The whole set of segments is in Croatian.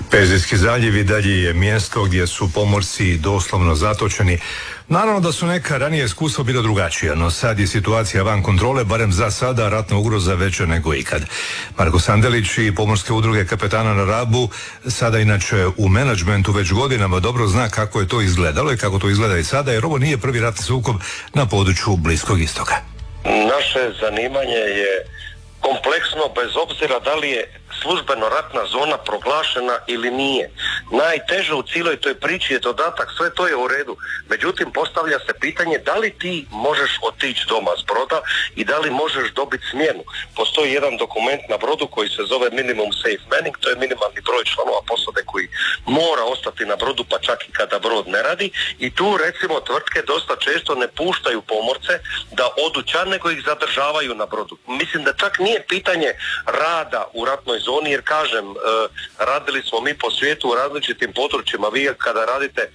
Perzijski zaljev i dalje je mjesto gdje su pomorci doslovno zatočeni. Naravno da su neka ranije iskustva bila drugačija, no sad je situacija van kontrole, barem za sada ratna ugroza veća nego ikad. Marko Sandelić i pomorske udruge kapetana na Rabu, sada inače u menadžmentu već godinama, dobro zna kako je to izgledalo i kako to izgleda i sada, jer ovo nije prvi ratni sukob na području Bliskog istoka. Naše zanimanje je kompleksno bez obzira da li je službeno ratna zona proglašena ili nije. Najteže u cijeloj toj priči je dodatak, sve to je u redu. Međutim, postavlja se pitanje da li ti možeš otići doma s broda i da li možeš dobiti smjenu. Postoji jedan dokument na brodu koji se zove minimum safe manning, to je minimalni broj članova posade koji mora ostati na brodu pa čak i kada brod ne radi. I tu recimo tvrtke dosta često ne puštaju pomorce da odu ča, nego ih zadržavaju na brodu. Mislim da čak nije pitanje rada u ratnoj zoni, jer kažem, radili smo mi po svijetu u različitim područjima. Vi kada radite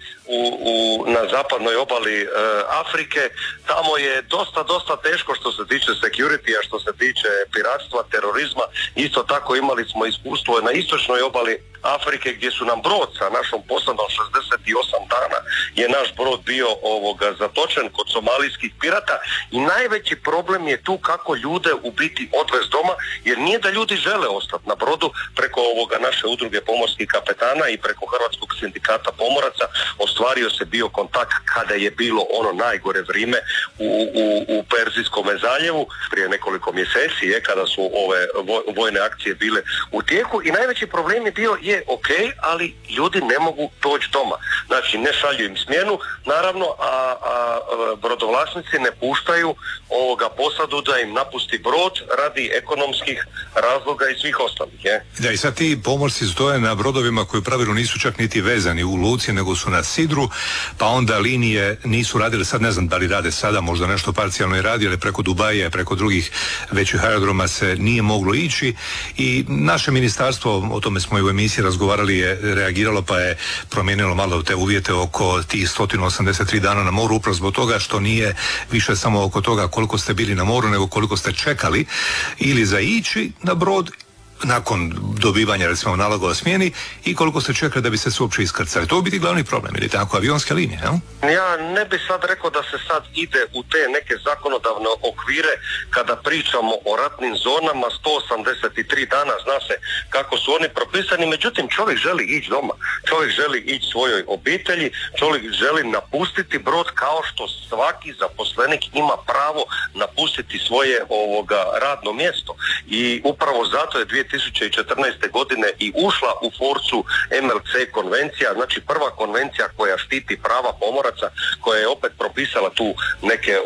na zapadnoj obali Afrike, tamo je dosta teško što se tiče security-a, što se tiče piratstva, terorizma. Isto tako imali smo iskustvo na istočnoj obali Afrike gdje su nam brod sa našom posadom 68 dana je naš brod bio zatočen kod somalijskih pirata i najveći problem je tu kako ljude u biti odvez doma, jer nije da ljudi žele ostati na brodu. Preko naše udruge pomorskih kapetana i preko Hrvatskog sindikata pomoraca ostvario se bio kontakt kada je bilo ono najgore vrijeme u Perzijskom zaljevu prije nekoliko mjeseci, kada su ove vojne akcije bile u tijeku i najveći problem je bio ali ljudi ne mogu doći doma. Znači ne šalju im smjenu, naravno, a brodovlasnici ne puštaju posadu da im napusti brod radi ekonomskih razloga i svih ostalih. Da, i sad ti pomorci stoje na brodovima koji u pravilu nisu čak niti vezani u luci, nego su na sidru, pa onda linije nisu radile, sad ne znam da li rade sada, možda nešto parcijalno i radi, ali preko Dubaja, preko drugih većih aerodroma se nije moglo ići i naše ministarstvo, o tome smo i u emisiji razgovarali, je reagiralo pa je promijenilo malo te uvjete oko tih 183 dana na moru, upravo zbog toga što nije više samo oko toga koliko ste bili na moru, nego koliko ste čekali ili za ići na brod nakon dobivanja recimo naloga o smjeni i koliko ste čekali da bi se uopće iskrcali. To bi biti glavni problem, ili tako, avionske linije, no? Ja ne bi sad rekao da se sad ide u te neke zakonodavne okvire kada pričamo o ratnim zonama. 183 dana, zna se kako su oni propisani, međutim čovjek želi ići doma, čovjek želi ići svojoj obitelji, čovjek želi napustiti brod kao što svaki zaposlenik ima pravo napustiti svoje radno mjesto. I upravo zato je 2014. godine i ušla u forcu MLC konvencija, znači prva konvencija koja štiti prava pomoraca, koja je opet propisala tu neke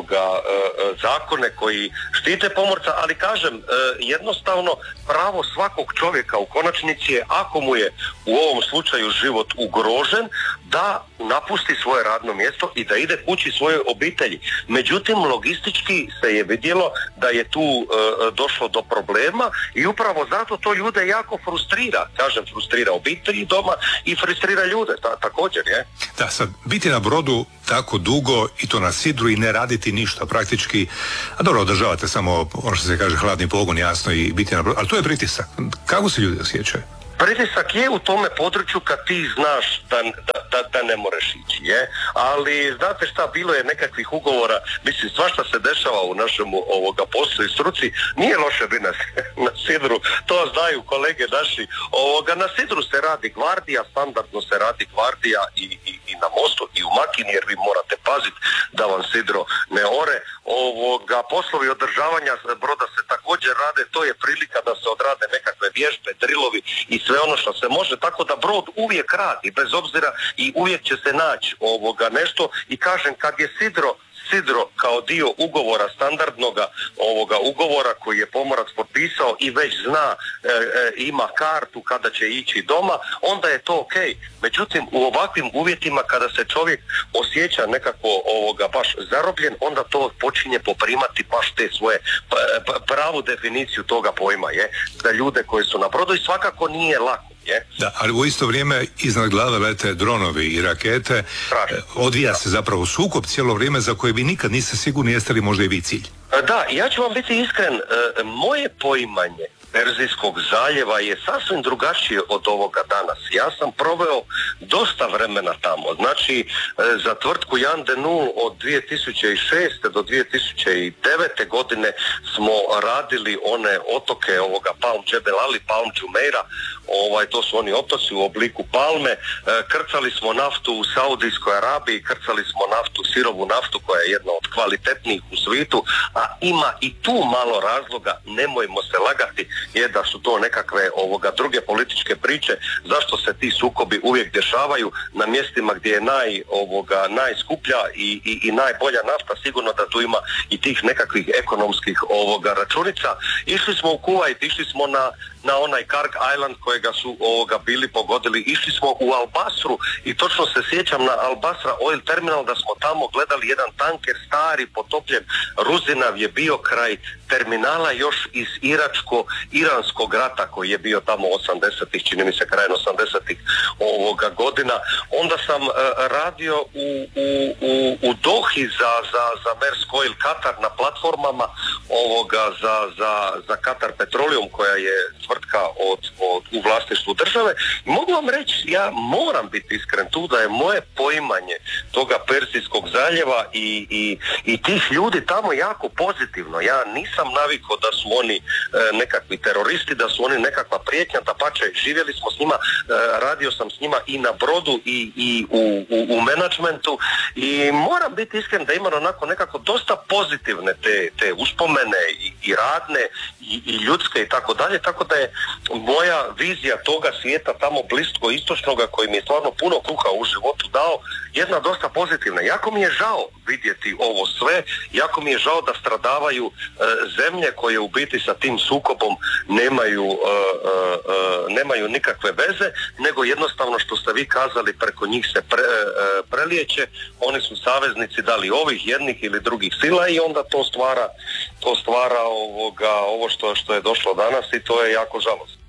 zakone koji štite pomorca, ali kažem, jednostavno pravo svakog čovjeka u konačnici je, ako mu je u ovom slučaju život ugrožen, da napusti svoje radno mjesto i da ide kući svojoj obitelji. Međutim, logistički se je vidjelo da je tu došlo do problema i upravo zato to ljude jako frustrira. Kažem, frustrira obitelji doma i frustrira ljude također, je. Da, sad, biti na brodu tako dugo i to na sidru i ne raditi ništa praktički, a dobro, održavate samo ono što se kaže hladni pogon, jasno, i biti na brodu, ali to je pritisak. Kako se ljudi osjećaju? Pritisak je u tome području kad ti znaš da ne možeš ići, ali znate šta, bilo je nekakvih ugovora, mislim, svašta se dešava u našemu poslu i struci, nije loše biti na sidru, to znaju kolege naši, na sidru se radi gvardija, standardno se radi gvardija i na mostu i u makini, jer vi morate paziti da vam sidro ne ore, poslovi održavanja broda se također rade, to je prilika da se odrade nekakve vježbe, drilovi i sve ono što se može, tako da brod uvijek radi, bez obzira, i uvijek će se naći nešto. I kažem, kad je sidro kao dio ugovora, standardnoga ugovora koji je pomorac potpisao i već zna, ima kartu kada će ići doma, onda je to ok. Međutim, u ovakvim uvjetima kada se čovjek osjeća nekako baš zarobljen, onda to počinje poprimati baš te svoje pravu definiciju toga pojma, za ljude koji su na brodu, i svakako nije lako. Da, ali u isto vrijeme iznad glave lete dronovi i rakete. Odvija se zapravo sukob cijelo vrijeme za koje vi nikad niste sigurni jeste li možda i vi cilj. Da, ja ću vam biti iskren, moje poimanje Perzijskog zaljeva je sasvim drugačije od ovoga danas. Ja sam proveo dosta vremena tamo. Znači, za tvrtku Jan de Nul od 2006. do 2009. godine smo radili one otoke ovoga Palm Jebel Ali, Palm Jumeirah, to su oni otoci u obliku palme. Krcali smo naftu u Saudijskoj Arabiji, krcali smo naftu, sirovu naftu koja je jedna od kvalitetnijih u svijetu, a ima i tu malo razloga, nemojmo se lagati, je da su to nekakve druge političke priče, zašto se ti sukobi uvijek dešavaju na mjestima gdje je najskuplja i najbolja nafta. Sigurno da tu ima i tih nekakvih ekonomskih računica. Išli smo u Kuvajt, išli smo na onaj Karg Island kojega su bili pogodili, išli smo u Al Basru i točno se sjećam na Al Basra Oil Terminal da smo tamo gledali jedan tanker stari potopljen, Ruzinav je bio kraj terminala još iz Iranskog rata koji je bio tamo 80-ih, čini mi se krajem 80-ih godina. Onda sam radio u Dohi za Maersk Oil Katar na platformama za Katar Petroleum koja je tvrtka u vlasništvu države. Mogu vam reći, ja moram biti iskren tu da je moje poimanje toga Perzijskog zaljeva i tih ljudi tamo jako pozitivno. Ja nisam navikao da su oni nekakvi teroristi, da su oni nekakva prijetnja, dapače, živjeli smo s njima, radio sam s njima i na brodu i u menadžmentu i moram biti iskren da imam onako nekako dosta pozitivne te uspomene i radne i ljudske i tako dalje, tako da je moja vizija toga svijeta tamo blisko-istočnoga koji mi je stvarno puno kruha u životu dao jedna dosta pozitivna. Jako mi je žao vidjeti ovo sve, jako mi je žao da stradavaju zemlje koje u biti sa tim sukobom nemaju nikakve veze, nego jednostavno što ste vi kazali preko njih se prelijeće, oni su saveznici da li ovih jednih ili drugih sila i onda to stvara ovo što je došlo danas i to je jako žalostno.